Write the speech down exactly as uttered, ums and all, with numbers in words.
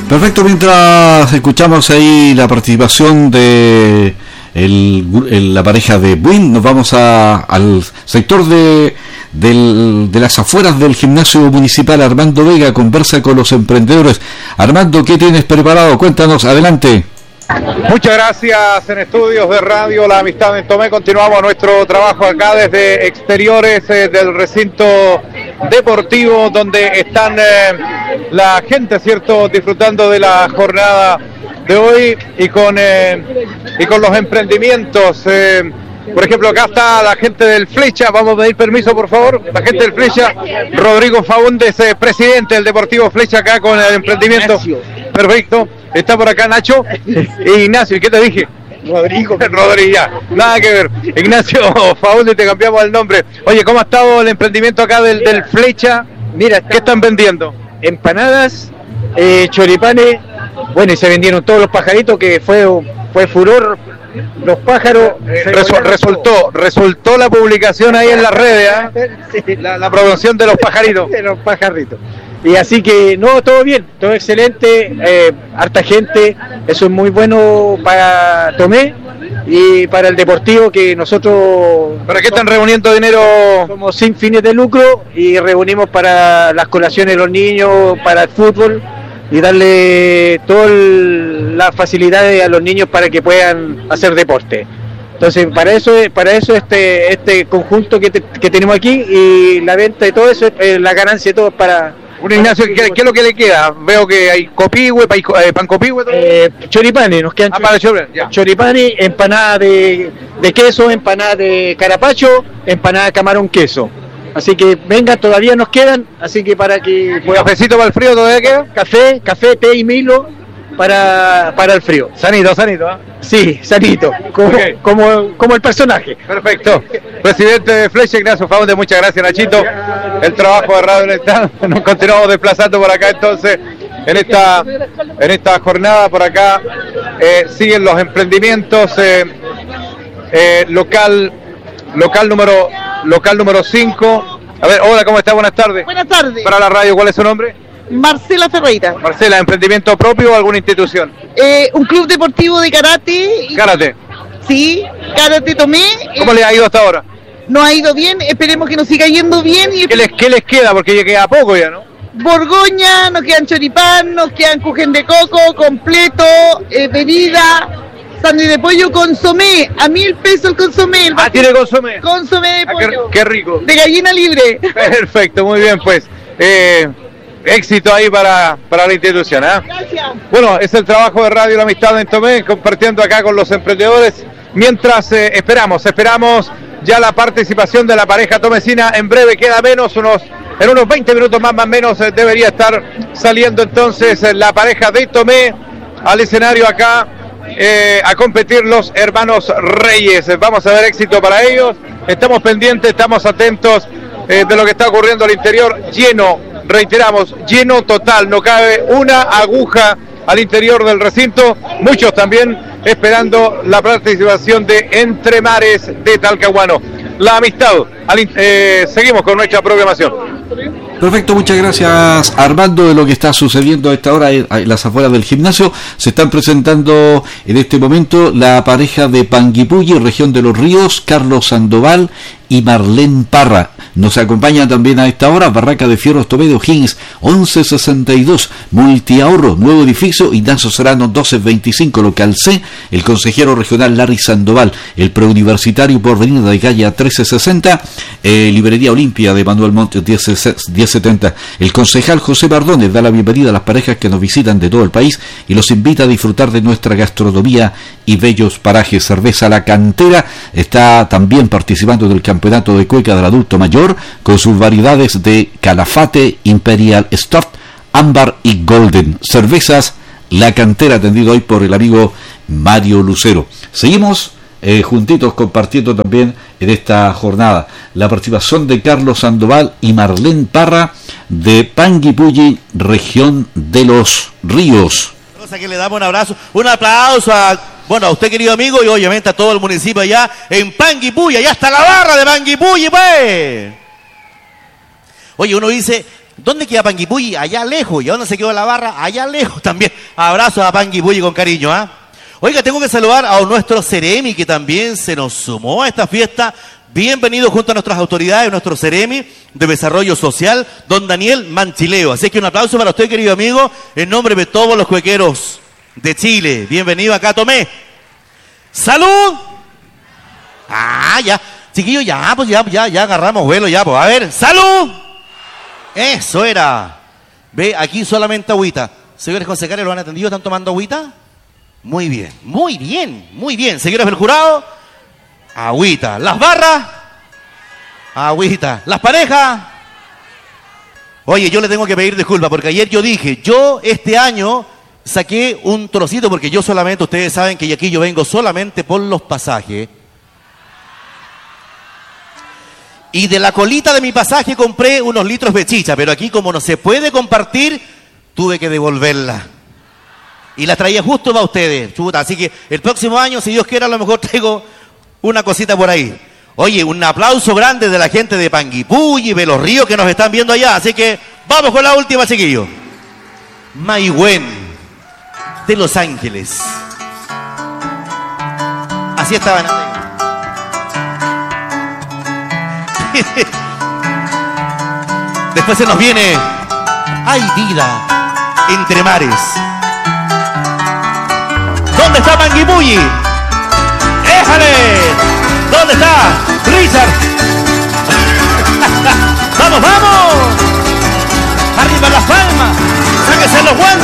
Perfecto, mientras escuchamos ahí la participación de el, el, la pareja de Buin, nos vamos a, al sector de, del, de las afueras del gimnasio municipal. Armando Vega conversa con los emprendedores. Armando, ¿qué tienes preparado? Cuéntanos, adelante. Muchas gracias. En estudios de radio La Amistad en Tomé continuamos nuestro trabajo acá desde exteriores eh, del recinto deportivo, donde están eh, la gente, cierto, disfrutando de la jornada de hoy y con eh, y con los emprendimientos. Eh, por ejemplo, acá está la gente del Flecha. Vamos a pedir permiso, por favor. La gente del Flecha, Rodrigo Faúndez, eh, presidente del Deportivo Flecha, acá con el emprendimiento. Perfecto. Está por acá Nacho e Ignacio. ¿Y qué te dije? Rodrigo. Rodrigo, ya. Nada que ver. Ignacio Faúndez, te cambiamos el nombre. Oye, ¿cómo ha estado el emprendimiento acá del, Mira, del Flecha? Mira, ¿Qué están vendiendo? Empanadas, eh, choripanes, bueno, y se vendieron todos los pajaritos, que fue fue furor. Los pájaros eh, Resu- resultó resultó la publicación ahí en las redes, ¿eh? Sí. la, la promoción de los pajaritos. De los pajaritos. Y así que, no, todo bien, todo excelente, eh, harta gente, eso es muy bueno para Tomé y para el Deportivo, que nosotros... ¿Para qué están reuniendo dinero? Somos sin fines de lucro y reunimos para las colaciones de los niños, para el fútbol, y darle todas las facilidades a los niños para que puedan hacer deporte. Entonces, para eso para eso este este conjunto que, te, que tenemos aquí, y la venta de todo eso, eh, la ganancia de todo para... Un Ignacio, ¿qué, ¿qué es lo que le queda? Veo que hay copihue, eh, pan copihue. Eh, choripanes, nos quedan ah, para choripanes, ya. choripanes, empanada de, de queso, empanada de carapacho, empanada de camarón queso. Así que vengan, todavía nos quedan, así que para que... ¿Cafecito para el frío todavía queda? Café, café, té y Milo para, para el frío. Sanito, sanito, ¿eh? Sí, sanito, como, okay. como, como el personaje. Perfecto. Presidente de Flecha, Ignacio Faúndez, muchas gracias, Nachito. El trabajo de Radio Letal, nos continuamos desplazando por acá entonces, en esta, en esta jornada por acá, eh, siguen los emprendimientos, eh, eh, local, local número, local número cinco. A ver, hola, ¿cómo está? Buenas tardes. Buenas tardes. Para la radio, ¿cuál es su nombre? Marcela Ferreira. Marcela, ¿emprendimiento propio o alguna institución? Eh, un club deportivo de karate. Y... ¿Karate? Sí, Karate Tomé. ¿Cómo eh, le ha ido hasta ahora? Nos ha ido bien, esperemos que nos siga yendo bien. Y ¿Qué les, qué les queda? Porque ya queda poco ya, ¿no? Borgoña, nos quedan choripán, nos quedan cujen de coco, completo, eh, bebida, sándwich de pollo, consomé, a mil pesos el consomé. El ah, ¿tiene consomé? Consomé de pollo. Ah, qué, qué rico. De gallina libre. Perfecto, muy bien, pues. Eh, éxito ahí para, para la institución, ¿eh? Gracias. Bueno, es el trabajo de Radio La Amistad en Tomé, compartiendo acá con los emprendedores, mientras eh, esperamos, esperamos ya la participación de la pareja tomecina. En breve, queda menos, unos en unos veinte minutos más, más o menos, eh, debería estar saliendo entonces eh, la pareja de Tomé al escenario acá, eh, a competir los hermanos Reyes. Vamos a ver éxito para ellos, estamos pendientes, estamos atentos eh, de lo que está ocurriendo al interior. Lleno, reiteramos, lleno total, no cabe una aguja al interior del recinto, muchos también esperando la participación de Entre Mares de Talcahuano. La Amistad, al, eh, seguimos con nuestra programación. Perfecto, muchas gracias Armando. De lo que está sucediendo a esta hora en las afueras del gimnasio, se están presentando en este momento la pareja de Panguipulli, región de Los Ríos, Carlos Sandoval y Marlene Parra. Nos acompaña también a esta hora Barraca de Fierros Tomé de O'Higgins once sesenta y dos, Multiahorro, nuevo edificio, Ignacio Serrano doce veinticinco, local C, el consejero regional Larry Sandoval, el preuniversitario Porvenir de calle trece sesenta, eh, Librería Olimpia de Manuel Montes diez setenta. El concejal José Bardones da la bienvenida a las parejas que nos visitan de todo el país y los invita a disfrutar de nuestra gastronomía y bellos parajes. Cerveza La Cantera está también participando del campeonato de cueca del adulto mayor con sus variedades de Calafate, Imperial Stout, Ámbar y Golden. Cervezas La Cantera, atendido hoy por el amigo Mario Lucero. Seguimos eh, juntitos compartiendo también en esta jornada la participación de Carlos Sandoval y Marlene Parra de Panguipulli, región de Los Ríos. Que le damos un abrazo, un aplauso a, bueno, a usted, querido amigo, y obviamente a todo el municipio allá en Panguipulli, allá está la barra de Panguipulli, pues. Oye, uno dice, ¿Dónde queda Panguipulli? Allá lejos. ¿Y a dónde se quedó la barra? Allá lejos también. Abrazos a Panguipulli con cariño, ¿ah? ¿eh? Oiga, tengo que saludar a nuestro Ceremi, que también se nos sumó a esta fiesta. Bienvenido junto a nuestras autoridades, nuestro Ceremi de Desarrollo Social, don Daniel Manchileo. Así que un aplauso para usted, querido amigo, en nombre de todos los cuequeros de Chile. Bienvenido acá, Tomé. ¡Salud! Ah, ya. Chiquillos, ya, pues ya, ya, ya agarramos vuelo, ya, pues. A ver, ¡salud! Eso era. Ve, aquí solamente agüita. Señores concejales, ¿lo han atendido? ¿Están tomando agüita? Muy bien, muy bien, muy bien. Señores del jurado, agüita. Las barras, agüita. Las parejas. Oye, yo le tengo que pedir disculpas porque ayer yo dije, yo este año saqué un trocito porque yo solamente, ustedes saben que aquí yo vengo solamente por los pasajes. Y de la colita de mi pasaje compré unos litros de chicha, pero aquí como no se puede compartir, tuve que devolverla. Y la traía justo para ustedes, chuta. Así que el próximo año, si Dios quiere, a lo mejor traigo una cosita por ahí. Oye, un aplauso grande de la gente de Panguipulli, de Los Ríos que nos están viendo allá. Así que vamos con la última, chiquillos. Maigüen, de Los Ángeles. Así estaban. Después se nos viene Hay vida entre mares. ¿Dónde está Panguipulli? ¡Éjale! ¿Dónde está Richard? ¡Vamos, vamos! ¡Arriba las palmas! ¡Sáquense los guantes!